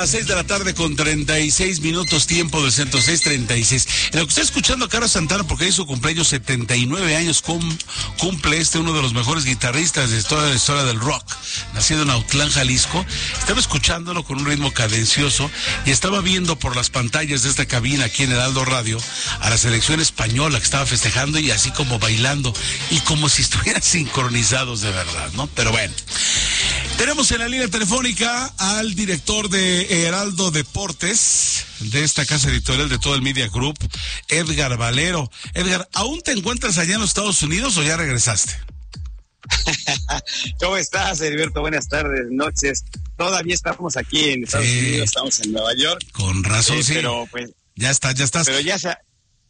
las 6 de la tarde con 36 minutos, tiempo del centro, 6:36. En lo que está escuchando a Carlos Santana, porque es su cumpleaños, 79 años, cumple uno de los mejores guitarristas de toda la historia del rock, nacido en Autlán, Jalisco. Estaba escuchándolo con un ritmo cadencioso y estaba viendo por las pantallas de esta cabina aquí en Heraldo Radio a la selección española que estaba festejando y así como bailando y como si estuvieran sincronizados de verdad, ¿no? Pero bueno. Tenemos en la línea telefónica al director de Heraldo Deportes, de esta casa editorial de todo el Media Group, Edgar Valero. Edgar, ¿aún te encuentras allá en los Estados Unidos o ya regresaste? ¿Cómo estás, Heriberto? Buenas tardes, noches. Todavía estamos aquí en Estados Unidos, estamos en Nueva York. Con razón, sí. Pero pues... Ya estás. Pero ya se...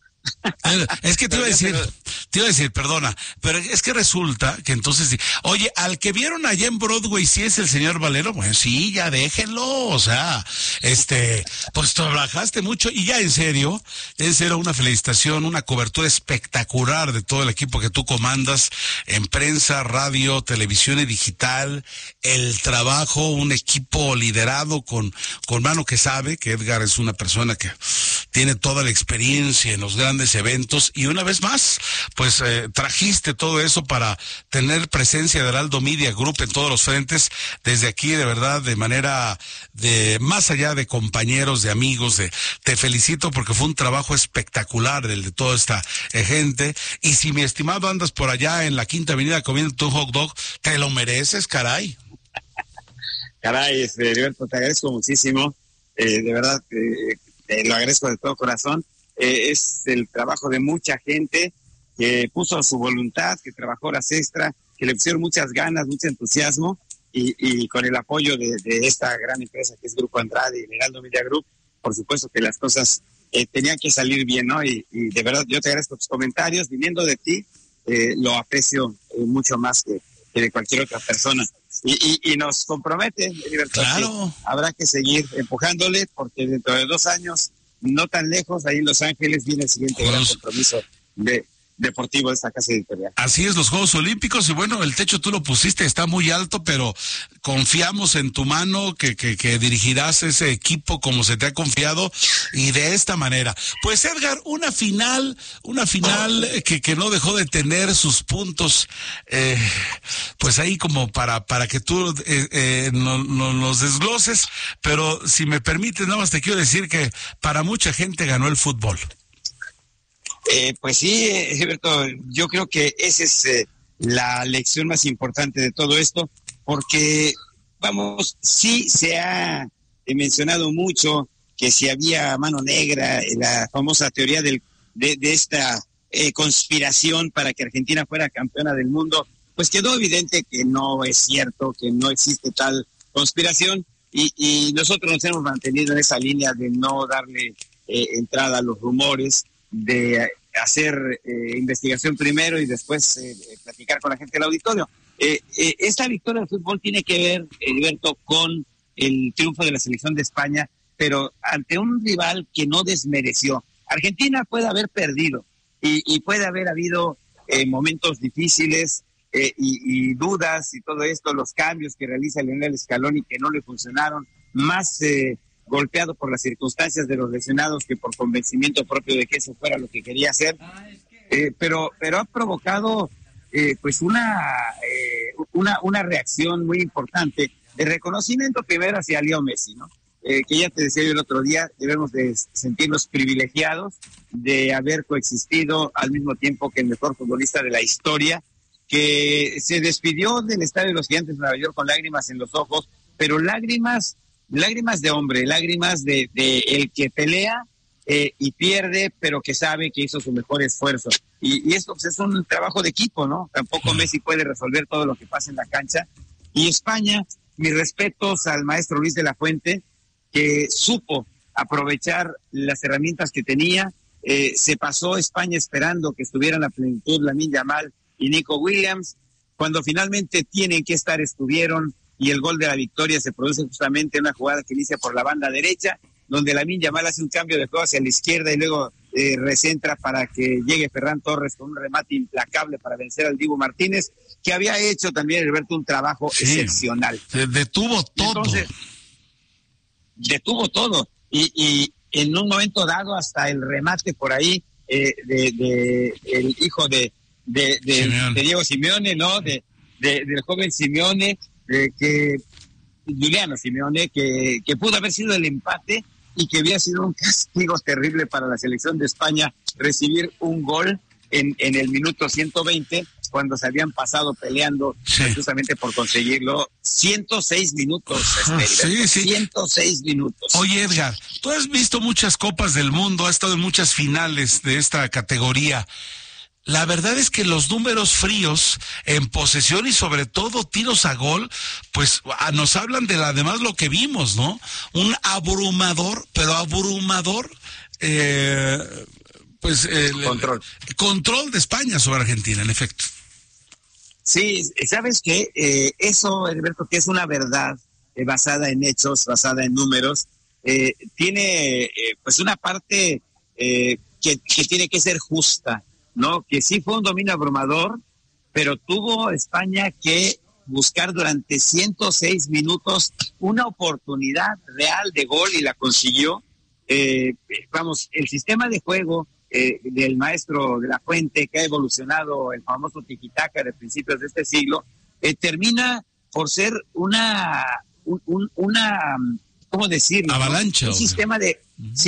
Es que te iba a decir, perdona, pero es que resulta que entonces, oye, al que vieron allá en Broadway, ¿sí es el señor Valero? Bueno, sí, ya déjenlo, o sea, pues trabajaste mucho y ya en serio, una felicitación, una cobertura espectacular de todo el equipo que tú comandas en prensa, radio, televisión y digital, el trabajo, un equipo liderado con mano que sabe, que Edgar es una persona que tiene toda la experiencia en los grandes eventos y una vez más, pues trajiste todo eso para tener presencia de Heraldo Media Group en todos los frentes, desde aquí de verdad, de manera de más allá de compañeros, de amigos, te felicito porque fue un trabajo espectacular el de toda esta gente, y si mi estimado andas por allá en la Quinta Avenida comiendo tu hot dog, te lo mereces, caray. Caray, Heriberto, te agradezco muchísimo, de verdad, te lo agradezco de todo corazón. Es el trabajo de mucha gente que puso su voluntad, que trabajó horas extra, que le pusieron muchas ganas, mucho entusiasmo, y con el apoyo de esta gran empresa que es Grupo Andrade y el Heraldo Media Group, por supuesto que las cosas tenían que salir bien, ¿no? Y de verdad yo te agradezco tus comentarios, viniendo de ti, lo aprecio mucho más que de cualquier otra persona. Y nos compromete, Libertad, claro. Habrá que seguir empujándole, porque dentro de 2 años, no tan lejos, ahí en Los Ángeles, viene el siguiente gran compromiso deportivo de esta casa editorial. Así es, los Juegos Olímpicos, y bueno, el techo tú lo pusiste, está muy alto, pero confiamos en tu mano que dirigirás ese equipo como se te ha confiado, y de esta manera. Pues Edgar, una final que no dejó de tener sus puntos, pues ahí como para que tú nos desgloses, pero si me permites, nada más te quiero decir que para mucha gente ganó el fútbol. Pues sí, Alberto, yo creo que esa es la lección más importante de todo esto, porque, vamos, sí se ha mencionado mucho que si había mano negra, la famosa teoría de esta conspiración para que Argentina fuera campeona del mundo, pues quedó evidente que no es cierto, que no existe tal conspiración, y nosotros nos hemos mantenido en esa línea de no darle entrada a los rumores, de hacer investigación primero y después platicar con la gente del auditorio. Esta victoria del fútbol tiene que ver, Heriberto, con el triunfo de la selección de España, pero ante un rival que no desmereció. Argentina puede haber perdido y puede haber habido momentos difíciles y dudas y todo esto, los cambios que realiza Lionel Scaloni que no le funcionaron, más golpeado por las circunstancias de los lesionados que por convencimiento propio de que eso fuera lo que quería hacer, pero ha provocado pues una reacción muy importante de reconocimiento primero hacia Leo Messi, ¿no? Que ya te decía yo el otro día, debemos de sentirnos privilegiados de haber coexistido al mismo tiempo que el mejor futbolista de la historia, que se despidió del Estadio de los Gigantes de Nueva York con lágrimas en los ojos, pero lágrimas de hombre, lágrimas de el que pelea y pierde, pero que sabe que hizo su mejor esfuerzo. Y esto pues, es un trabajo de equipo, ¿no? Tampoco Messi puede resolver todo lo que pasa en la cancha. Y España, mis respetos al maestro Luis de la Fuente, que supo aprovechar las herramientas que tenía. Se pasó España esperando que estuvieran a plenitud Lamine Yamal y Nico Williams. Cuando finalmente tienen que estar, estuvieron. Y el gol de la victoria se produce justamente en una jugada que inicia por la banda derecha, donde Lamine Yamal hace un cambio de juego hacia la izquierda y luego recentra para que llegue Ferran Torres con un remate implacable para vencer al Dibu Martínez, que había hecho también, Alberto, un trabajo excepcional. Se detuvo todo. detuvo todo y en un momento dado hasta el remate por ahí de el hijo de Diego Simeone, ¿no? Del joven Simeone, Giuliano Simeone, que pudo haber sido el empate y que había sido un castigo terrible para la selección de España recibir un gol en el minuto 120 cuando se habían pasado peleando justamente por conseguirlo 106 minutos. Sí. 106 minutos. Oye, Edgar, tú has visto muchas copas del mundo, has estado en muchas finales de esta categoría. La verdad es que los números fríos en posesión y sobre todo tiros a gol, pues nos hablan de además lo que vimos, ¿no? Un abrumador, control de España sobre Argentina, en efecto. Sí, ¿sabes qué? Eso, Heriberto, que es una verdad basada en hechos, basada en números, tiene pues una parte que tiene que ser justa, ¿no? Que sí fue un dominio abrumador, pero tuvo España que buscar durante 106 minutos una oportunidad real de gol y la consiguió. El sistema de juego del maestro de la Fuente, que ha evolucionado, el famoso tiki-taka de principios de este siglo, termina por ser una ¿cómo decirlo? Avalancha. Un sistema de...